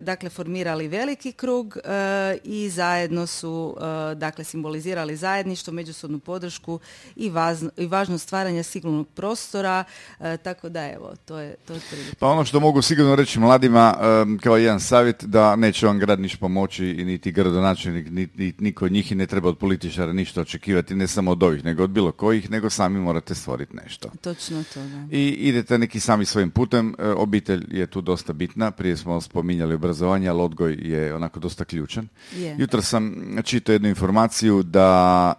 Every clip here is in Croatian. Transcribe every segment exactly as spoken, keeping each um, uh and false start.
dakle formirali veliki krug e, i zajedno su e, dakle simbolizirali zajedništvo, međusobnu podršku i, vazno, i važnost stvaranja sigurnog prostora, e, tako da evo, to je to je prilike. Pa ono što mogu sigurno reći mladima um, kao jedan savjet, da neće vam grad ništa pomoći i niti gradonačelnik, niti niko od njih, i ne treba od političara ništa očekivati, ne samo od ovih, nego od bilo kojih, nego sami morate stvoriti nešto. Točno to, da. I idete neki sami svojim putem. E, obitelj je tu dosta bitna, prije smo spominjali obrazovanje, ali odgoj je onako dosta ključan. Yeah. Jutro sam čitao jednu informaciju da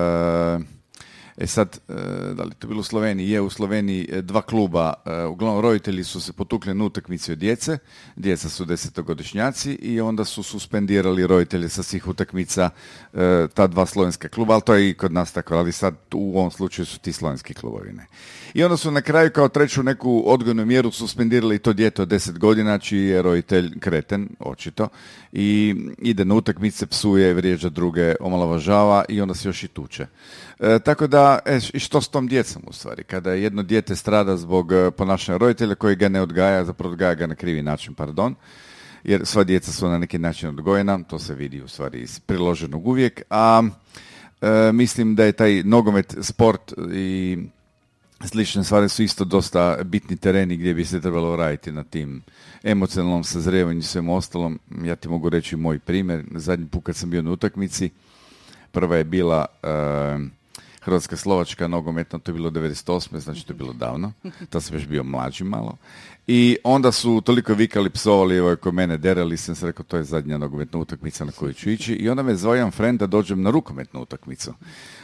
e, E sad, da li to bilo u Sloveniji? Je u Sloveniji dva kluba, uglavnom roditelji su se potukli na utakmici od djece, djeca su desetogodišnjaci i onda su suspendirali roditelje sa svih utakmica ta dva slovenska kluba, ali to je i kod nas tako, ali sad u ovom slučaju su ti slovenski klubovi, ne. I onda su na kraju kao treću neku odgojnu mjeru suspendirali to dijete od deset godina, čiji je roditelj kreten, očito, i ide na utakmice, psuje, vrijeđa druge, omalovažava i onda se još i tuče. E, tako da, e, i što s tom djecom u stvari? Kada jedno dijete strada zbog e, ponašanja roditelja koji ga ne odgaja, zapravo odgaja ga na krivi način, pardon, jer sva djeca su na neki način odgojena, to se vidi u stvari iz priloženog uvijek, a e, mislim da je taj nogomet, sport i slične stvari su isto dosta bitni tereni gdje bi se trebalo raditi na tim emocionalnom sazrijevanju i svemu ostalom. Ja ti mogu reći moj primjer. Zadnji put kad sam bio na utakmici, prva je bila e, Hrvatska-Slovačka nogometna, to je bilo devedeset osme, znači to je bilo davno. To sam još bio mlađi malo. I onda su toliko vikali, psovali, evo je kod mene derali, sam se rekao, to je zadnja nogometna utakmica na koju ću ići. I onda me zvao jedan friend da dođem na rukometnu utakmicu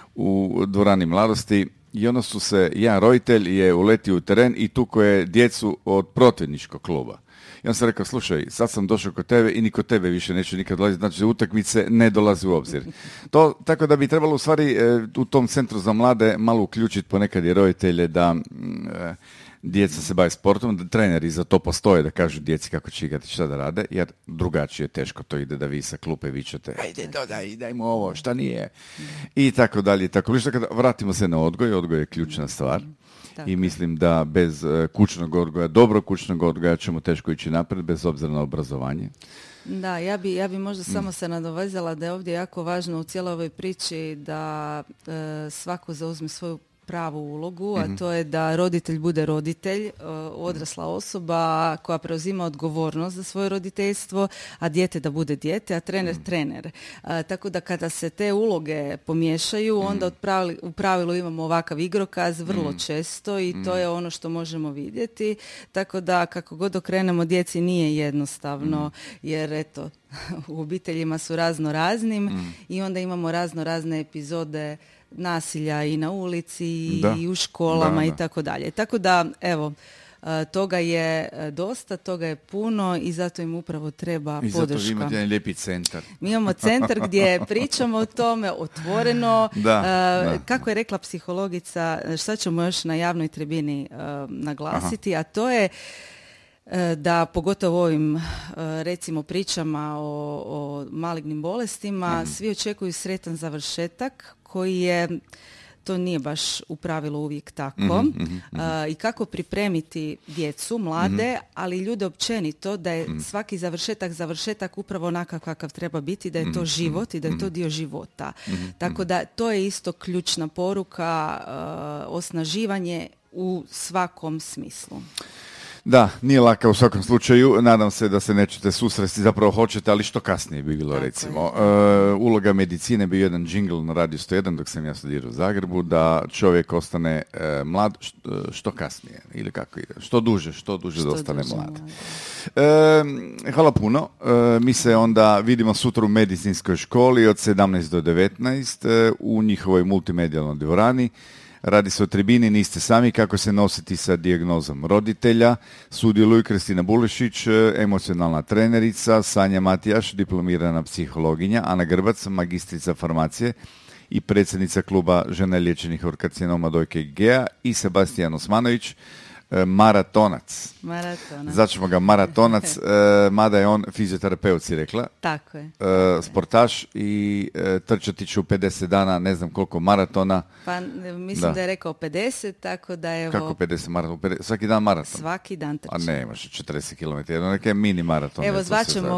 u dvorani mladosti. I onda su se, jedan roditelj je uletio u teren i tuko je djecu od protivničkog kluba. I on sam rekao, slušaj, sad sam došao kod tebe i ni kod tebe više neću nikad dolaziti, znači utakmice ne dolazi u obzir. To, tako da bi trebalo u stvari e, u tom centru za mlade malo uključiti ponekad i roditelje da e, djeca se bave sportom, da treneri za to postoje, da kažu djeci kako će igrati, šta da rade, jer drugačije teško to ide da vi sa klupe vičete, ajde dodaj, daj mu ovo, šta nije, i tako dalje, i tako. Lično kada vratimo se na odgoj, odgoj je ključna stvar. Tako. I mislim da bez uh, kućnog odgoja, dobro kućnog odgoja ćemo teško ići naprijed, bez obzira na obrazovanje. Da, ja bi, ja bi možda mm. samo se nadovezala da je ovdje jako važno u cijeloj ovoj priči da uh, svako zauzme svoju pravu ulogu, a to je da roditelj bude roditelj, odrasla osoba koja preuzima odgovornost za svoje roditeljstvo, a dijete da bude dijete, a trener trener. A, tako da kada se te uloge pomiješaju, onda u pravilu, u pravilu imamo ovakav igrokaz vrlo često i to je ono što možemo vidjeti. Tako da kako god okrenemo, djeci nije jednostavno, jer eto, u obiteljima su razno raznim i onda imamo razno razne epizode nasilja i na ulici da. i u školama da, da. i tako dalje. Tako da, evo, toga je dosta, toga je puno i zato im upravo treba I podrška. I zato vi imate jedan lijepi centar. Mi imamo centar gdje pričamo o tome otvoreno. Da, uh, da. Kako je rekla psihologica, šta ćemo još na javnoj tribini uh, naglasiti, Aha. a to je da pogotovo ovim recimo pričama o, o malignim bolestima, mm. svi očekuju sretan završetak koji je, to nije baš u pravilu uvijek tako. Mm-hmm, mm-hmm. Uh, I kako pripremiti djecu, mlade, mm-hmm. ali ljude općenito da je mm-hmm. svaki završetak, završetak upravo onakav kakav treba biti, da je to život i da je to dio života. Mm-hmm. Tako da to je isto ključna poruka, uh, osnaživanje u svakom smislu. Da, nije laka u svakom slučaju, nadam se da se nećete susresti, zapravo hoćete, ali što kasnije bi bilo. Tako recimo. Uh, uloga medicine bi jedan džingl na Radio sto jedan dok sam ja studirao u Zagrebu, da čovjek ostane uh, mlad što, što kasnije, ili kako ide, što duže, što duže što da ostane duže, mlad. Uh, hvala puno, uh, mi se onda vidimo sutra u medicinskoj školi od sedamnaest do devetnaest uh, u njihovoj multimedijalnoj dvorani. Radi se o tribini, niste sami, kako se nositi sa dijagnozom roditelja. Sudjeluju Kristina Bulešić, emocionalna trenerica, Sanja Matijaš, diplomirana psihologinja, Ana Grbac, magistrica farmacije i predsjednica kluba žena liječenih od karcinoma dojke i Gea, i Sebastijan Osmanović, maratonac. Maratonac. Začemo ga maratonac, uh, mada je on fizioterapeut, si rekla. Tako je. Uh, sportaš i uh, trčati ću pedeset dana, ne znam koliko maratona. Pa mislim da, da je rekao pedeset, tako da evo... Kako pedeset maraton? pedeset, svaki dan maraton? Svaki dan trči. A ne, imaš četrdeset kilometara, jedno neke mini maraton. Evo, zvaćemo